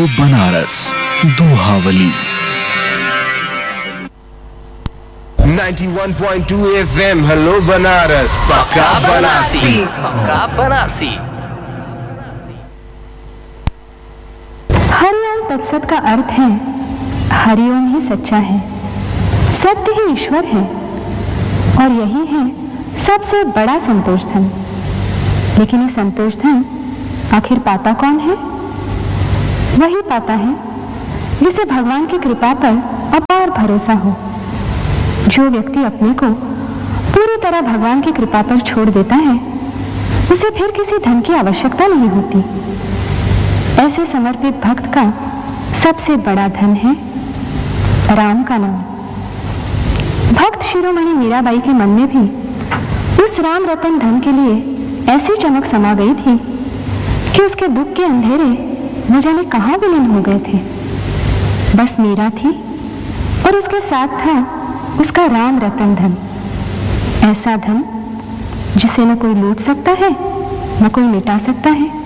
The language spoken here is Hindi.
बनारस दोहावली। 91.2 FM हेलो बनारस पक्का बनारसी। पक्का बनारसी। हरिओम तत्सत का अर्थ है हरिओम ही सच्चा है, सत्य ही ईश्वर है और यही है सबसे बड़ा संतोष धन। लेकिन ये संतोष धन आखिर पाता कौन है? वही पाता है जिसे भगवान की कृपा पर अपार भरोसा हो। जो व्यक्ति अपने को पूरी तरह भगवान की कृपा पर छोड़ देता है उसे फिर किसी धन की आवश्यकता नहीं होती। ऐसे समर्पित भक्त का सबसे बड़ा धन है राम का नाम। भक्त शिरोमणि मीराबाई के मन में भी उस राम रतन धन के लिए ऐसी चमक समा गई थी कि उसके दुख के अंधेरे न जाने कहां विलीन हो गए थे। बस मीरा थी और उसके साथ था उसका राम रतन धन, ऐसा धन जिसे न कोई लूट सकता है न कोई मिटा सकता है।